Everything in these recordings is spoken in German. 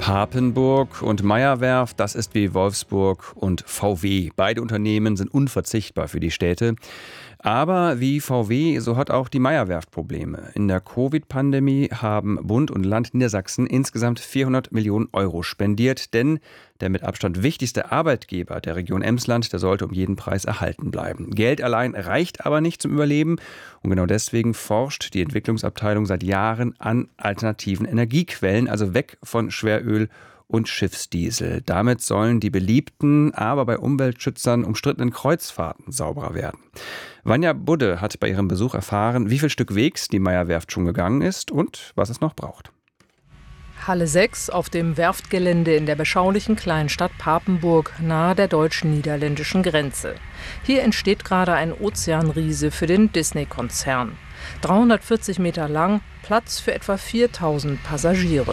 Papenburg und Meyer Werft, das ist wie Wolfsburg und VW. Beide Unternehmen sind unverzichtbar für die Städte. Aber wie VW, so hat auch die Meyer Werft Probleme. In der Covid-Pandemie haben Bund und Land Niedersachsen insgesamt 400 Millionen Euro spendiert. Denn der mit Abstand wichtigste Arbeitgeber der Region Emsland, der sollte um jeden Preis erhalten bleiben. Geld allein reicht aber nicht zum Überleben. Und genau deswegen forscht die Entwicklungsabteilung seit Jahren an alternativen Energiequellen, also weg von Schweröl und Schiffsdiesel. Damit sollen die beliebten, aber bei Umweltschützern umstrittenen Kreuzfahrten sauberer werden. Vanja Budde hat bei ihrem Besuch erfahren, wie viel Stück Wegs die Meyer Werft schon gegangen ist und was es noch braucht. Halle 6 auf dem Werftgelände in der beschaulichen Kleinstadt Papenburg nahe der deutsch-niederländischen Grenze. Hier entsteht gerade ein Ozeanriese für den Disney-Konzern. 340 Meter lang, Platz für etwa 4000 Passagiere.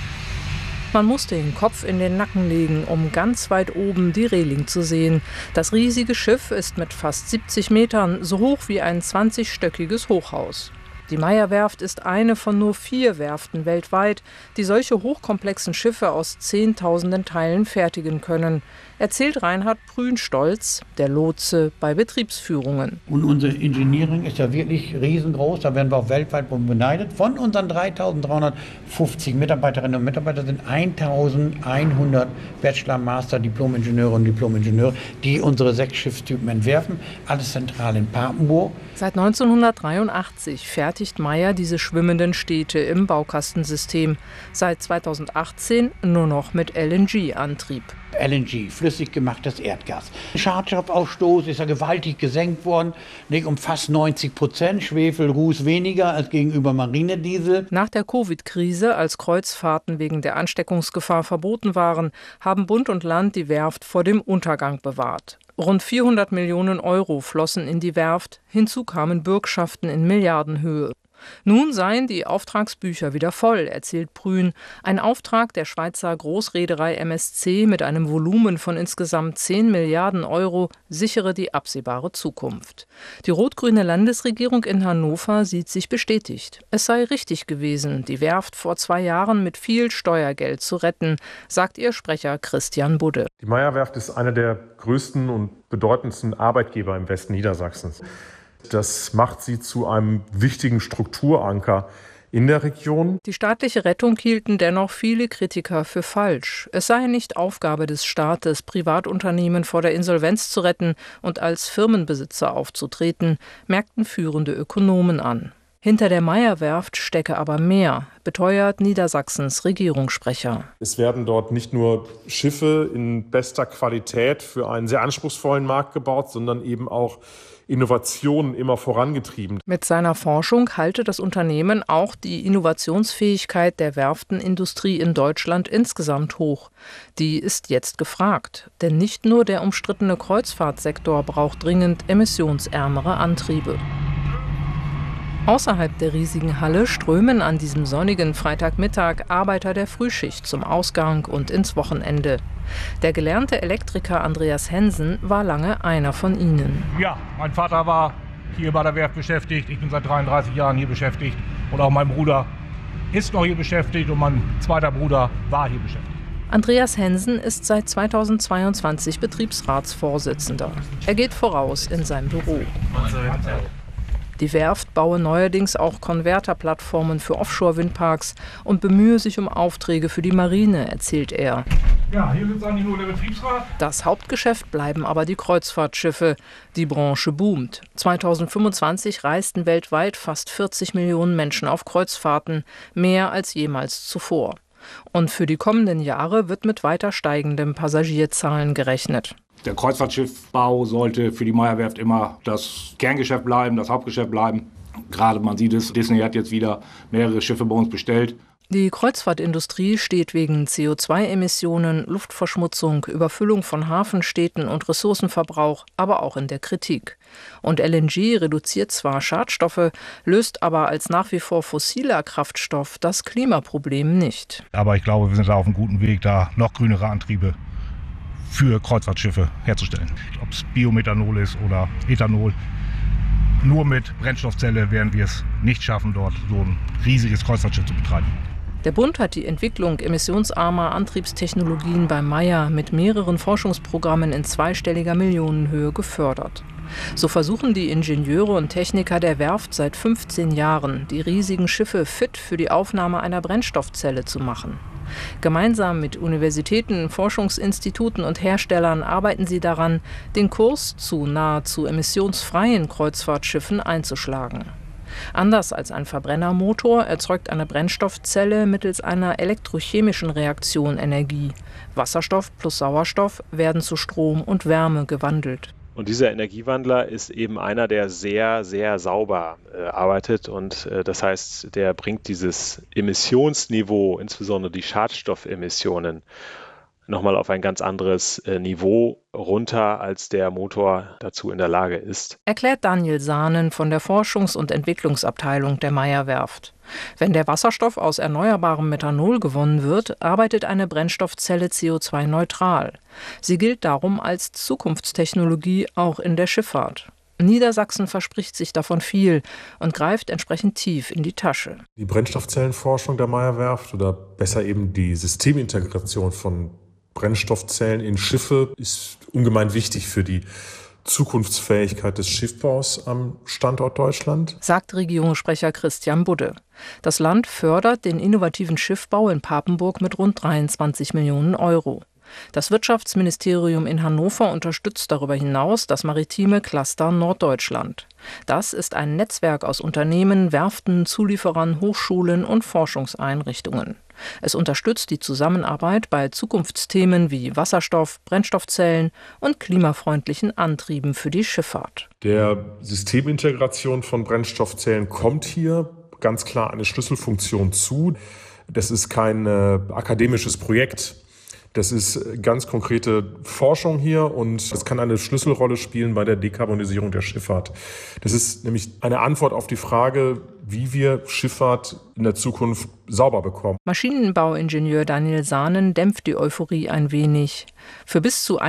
Man musste den Kopf in den Nacken legen, um ganz weit oben die Reling zu sehen. Das riesige Schiff ist mit fast 70 Metern so hoch wie ein 20-stöckiges Hochhaus. Die Meyer Werft ist eine von nur 4 Werften weltweit, die solche hochkomplexen Schiffe aus Zehntausenden Teilen fertigen können, erzählt Reinhard Prün stolz, der Lotse bei Betriebsführungen. Und unser Engineering ist ja wirklich riesengroß, da werden wir auch weltweit beneidet. Von unseren 3.350 Mitarbeiterinnen und Mitarbeitern sind 1.100 Bachelor, Master, Diplom-Ingenieure und Diplom-Ingenieure, die unsere 6 Schiffstypen entwerfen. Alles zentral in Papenburg. Seit 1983 fertigt Meyer diese schwimmenden Städte im Baukastensystem. Seit 2018 nur noch mit LNG-Antrieb. LNG, flüssig gemachtes Erdgas. Schadstoffausstoß ist ja gewaltig gesenkt worden, um fast 90%. Schwefelruß weniger als gegenüber Marinediesel. Nach der Covid-Krise, als Kreuzfahrten wegen der Ansteckungsgefahr verboten waren, haben Bund und Land die Werft vor dem Untergang bewahrt. Rund 400 Millionen Euro flossen in die Werft, hinzu kamen Bürgschaften in Milliardenhöhe. Nun seien die Auftragsbücher wieder voll, erzählt Prün. Ein Auftrag der Schweizer Großreederei MSC mit einem Volumen von insgesamt 10 Milliarden Euro sichere die absehbare Zukunft. Die rot-grüne Landesregierung in Hannover sieht sich bestätigt. Es sei richtig gewesen, die Werft vor 2 Jahren mit viel Steuergeld zu retten, sagt ihr Sprecher Christian Budde. Die Meyer Werft ist einer der größten und bedeutendsten Arbeitgeber im Westen Niedersachsens. Das macht sie zu einem wichtigen Strukturanker in der Region. Die staatliche Rettung hielten dennoch viele Kritiker für falsch. Es sei nicht Aufgabe des Staates, Privatunternehmen vor der Insolvenz zu retten und als Firmenbesitzer aufzutreten, merkten führende Ökonomen an. Hinter der Meyer Werft stecke aber mehr, beteuert Niedersachsens Regierungssprecher. Es werden dort nicht nur Schiffe in bester Qualität für einen sehr anspruchsvollen Markt gebaut, sondern eben auch Innovationen immer vorangetrieben. Mit seiner Forschung halte das Unternehmen auch die Innovationsfähigkeit der Werftenindustrie in Deutschland insgesamt hoch. Die ist jetzt gefragt, denn nicht nur der umstrittene Kreuzfahrtsektor braucht dringend emissionsärmere Antriebe. Außerhalb der riesigen Halle strömen an diesem sonnigen Freitagmittag Arbeiter der Frühschicht zum Ausgang und ins Wochenende. Der gelernte Elektriker Andreas Hensen war lange einer von ihnen. Ja, mein Vater war hier bei der Werft beschäftigt. Ich bin seit 33 Jahren hier beschäftigt. Und auch mein Bruder ist noch hier beschäftigt und mein zweiter Bruder war hier beschäftigt. Andreas Hensen ist seit 2022 Betriebsratsvorsitzender. Er geht voraus in sein Büro. Die Werft baue neuerdings auch Konverterplattformen für Offshore-Windparks und bemühe sich um Aufträge für die Marine, erzählt er. Ja, hier sitzt eigentlich nur der Betriebsrat. Das Hauptgeschäft bleiben aber die Kreuzfahrtschiffe. Die Branche boomt. 2025 reisten weltweit fast 40 Millionen Menschen auf Kreuzfahrten, mehr als jemals zuvor. Und für die kommenden Jahre wird mit weiter steigenden Passagierzahlen gerechnet. Der Kreuzfahrtschiffbau sollte für die Meyer Werft immer das Kerngeschäft bleiben, das Hauptgeschäft bleiben. Gerade man sieht es, Disney hat jetzt wieder mehrere Schiffe bei uns bestellt. Die Kreuzfahrtindustrie steht wegen CO2-Emissionen, Luftverschmutzung, Überfüllung von Hafenstädten und Ressourcenverbrauch, aber auch in der Kritik. Und LNG reduziert zwar Schadstoffe, löst aber als nach wie vor fossiler Kraftstoff das Klimaproblem nicht. Aber ich glaube, wir sind da auf einem guten Weg, da noch grünere Antriebe für Kreuzfahrtschiffe herzustellen. Ob es Biomethanol ist oder Ethanol. Nur mit Brennstoffzelle werden wir es nicht schaffen, dort so ein riesiges Kreuzfahrtschiff zu betreiben. Der Bund hat die Entwicklung emissionsarmer Antriebstechnologien bei Meyer mit mehreren Forschungsprogrammen in zweistelliger Millionenhöhe gefördert. So versuchen die Ingenieure und Techniker der Werft seit 15 Jahren, die riesigen Schiffe fit für die Aufnahme einer Brennstoffzelle zu machen. Gemeinsam mit Universitäten, Forschungsinstituten und Herstellern arbeiten sie daran, den Kurs zu nahezu emissionsfreien Kreuzfahrtschiffen einzuschlagen. Anders als ein Verbrennermotor erzeugt eine Brennstoffzelle mittels einer elektrochemischen Reaktion Energie. Wasserstoff plus Sauerstoff werden zu Strom und Wärme gewandelt. Und dieser Energiewandler ist eben einer, der sehr, sehr sauber arbeitet. Und das heißt, der bringt dieses Emissionsniveau, insbesondere die Schadstoffemissionen, nochmal auf ein ganz anderes Niveau runter, als der Motor dazu in der Lage ist. Erklärt Daniel Sahnen von der Forschungs- und Entwicklungsabteilung der Meyer Werft. Wenn der Wasserstoff aus erneuerbarem Methanol gewonnen wird, arbeitet eine Brennstoffzelle CO2-neutral. Sie gilt darum als Zukunftstechnologie auch in der Schifffahrt. Niedersachsen verspricht sich davon viel und greift entsprechend tief in die Tasche. Die Brennstoffzellenforschung der Meyer Werft oder besser eben die Systemintegration von Brennstoffzellen in Schiffe ist ungemein wichtig für die Zukunftsfähigkeit des Schiffbaus am Standort Deutschland, sagt Regierungssprecher Christian Budde. Das Land fördert den innovativen Schiffbau in Papenburg mit rund 23 Millionen Euro. Das Wirtschaftsministerium in Hannover unterstützt darüber hinaus das maritime Cluster Norddeutschland. Das ist ein Netzwerk aus Unternehmen, Werften, Zulieferern, Hochschulen und Forschungseinrichtungen. Es unterstützt die Zusammenarbeit bei Zukunftsthemen wie Wasserstoff, Brennstoffzellen und klimafreundlichen Antrieben für die Schifffahrt. Der Systemintegration von Brennstoffzellen kommt hier ganz klar eine Schlüsselfunktion zu. Das ist kein akademisches Projekt. Das ist ganz konkrete Forschung hier und das kann eine Schlüsselrolle spielen bei der Dekarbonisierung der Schifffahrt. Das ist nämlich eine Antwort auf die Frage, wie wir Schifffahrt in der Zukunft sauber bekommen. Maschinenbauingenieur Daniel Sahnen dämpft die Euphorie ein wenig. Für bis zu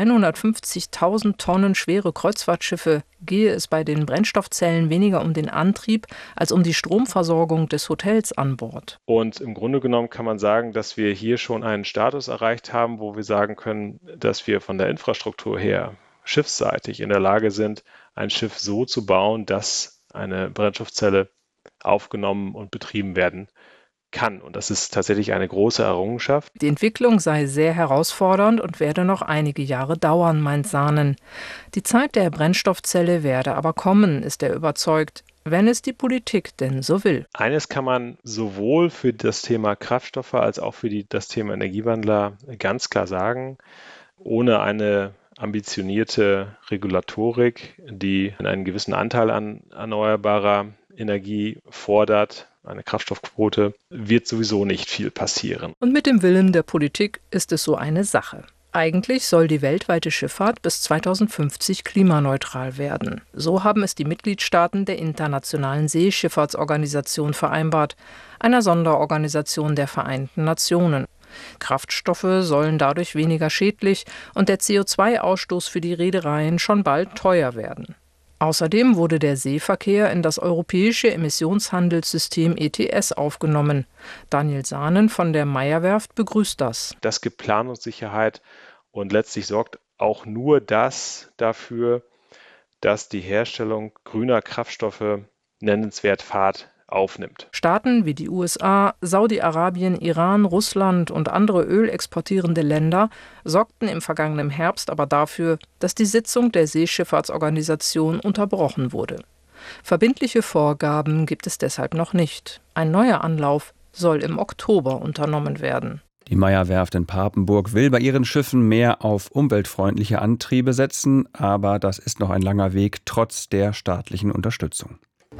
150.000 Tonnen schwere Kreuzfahrtschiffe gehe es bei den Brennstoffzellen weniger um den Antrieb als um die Stromversorgung des Hotels an Bord. Und im Grunde genommen kann man sagen, dass wir hier schon einen Status erreicht haben, wo wir sagen können, dass wir von der Infrastruktur her schiffsseitig in der Lage sind, ein Schiff so zu bauen, dass eine Brennstoffzelle aufgenommen und betrieben werden kann. Und das ist tatsächlich eine große Errungenschaft. Die Entwicklung sei sehr herausfordernd und werde noch einige Jahre dauern, meint Sahnen. Die Zeit der Brennstoffzelle werde aber kommen, ist er überzeugt, wenn es die Politik denn so will. Eines kann man sowohl für das Thema Kraftstoffe als auch für das Thema Energiewandler ganz klar sagen: Ohne eine ambitionierte Regulatorik, die einen gewissen Anteil an erneuerbarer Energie fordert, eine Kraftstoffquote, wird sowieso nicht viel passieren. Und mit dem Willen der Politik ist es so eine Sache. Eigentlich soll die weltweite Schifffahrt bis 2050 klimaneutral werden. So haben es die Mitgliedstaaten der Internationalen Seeschifffahrtsorganisation vereinbart, einer Sonderorganisation der Vereinten Nationen. Kraftstoffe sollen dadurch weniger schädlich und der CO2-Ausstoß für die Reedereien schon bald teuer werden. Außerdem wurde der Seeverkehr in das europäische Emissionshandelssystem ETS aufgenommen. Daniel Sahnen von der Meyer Werft begrüßt das. Das gibt Planungssicherheit und letztlich sorgt auch nur das dafür, dass die Herstellung grüner Kraftstoffe nennenswert Fahrt aufnimmt. Staaten wie die USA, Saudi-Arabien, Iran, Russland und andere ölexportierende Länder sorgten im vergangenen Herbst aber dafür, dass die Sitzung der Seeschifffahrtsorganisation unterbrochen wurde. Verbindliche Vorgaben gibt es deshalb noch nicht. Ein neuer Anlauf soll im Oktober unternommen werden. Die Meyer Werft in Papenburg will bei ihren Schiffen mehr auf umweltfreundliche Antriebe setzen, aber das ist noch ein langer Weg trotz der staatlichen Unterstützung.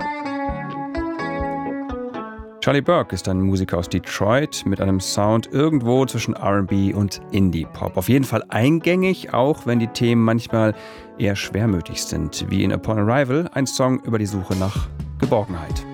Charlie Burke ist ein Musiker aus Detroit mit einem Sound irgendwo zwischen R&B und Indie-Pop. Auf jeden Fall eingängig, auch wenn die Themen manchmal eher schwermütig sind, wie in Upon Arrival, ein Song über die Suche nach Geborgenheit.